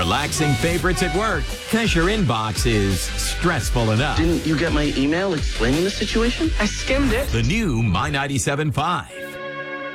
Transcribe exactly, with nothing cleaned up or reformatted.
relaxing favorites at work, because your inbox is stressful enough. Didn't you get my email explaining the situation? I skimmed it. The new My ninety-seven point five.